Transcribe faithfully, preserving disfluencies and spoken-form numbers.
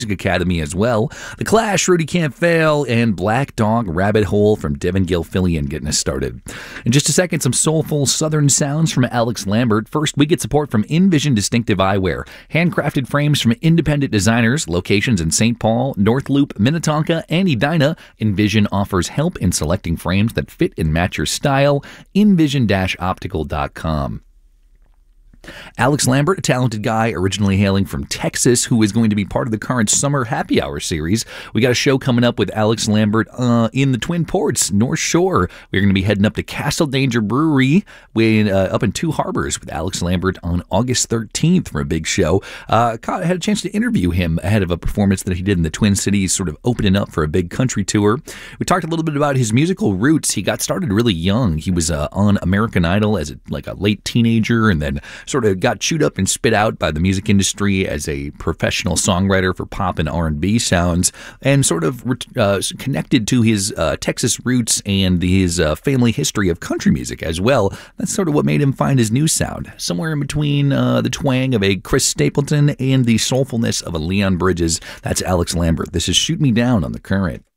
Academy as well. The Clash, Rudy Can't Fail, and Black Dog Rabbit Hole from Devin Gilfillian getting us started. In just a second, some soulful southern sounds from Alex Lambert. First, we get support from InVision Distinctive Eyewear. Handcrafted frames from independent designers, locations in Saint Paul, North Loop, Minnetonka, and Edina. InVision offers help in selecting frames that fit and match your style. InVision Optical dot com. Alex Lambert, a talented guy originally hailing from Texas, who is going to be part of the current Summer Happy Hour series. We got a show coming up with Alex Lambert uh, in the Twin Ports, North Shore. We're going to be heading up to Castle Danger Brewery in, uh, up in Two Harbors with Alex Lambert on August thirteenth for a big show. Uh, I had a chance to interview him ahead of a performance that he did in the Twin Cities, sort of opening up for a big country tour. We talked a little bit about his musical roots. He got started really young. He was uh, on American Idol as a, like a late teenager, and then sort of got chewed up and spit out by the music industry as a professional songwriter for pop and R and B sounds, and sort of uh, connected to his uh, Texas roots and his uh, family history of country music as well. That's sort of what made him find his new sound, somewhere in between uh, the twang of a Chris Stapleton and the soulfulness of a Leon Bridges. That's Alex Lambert. This is Shoot Me Down on The Current.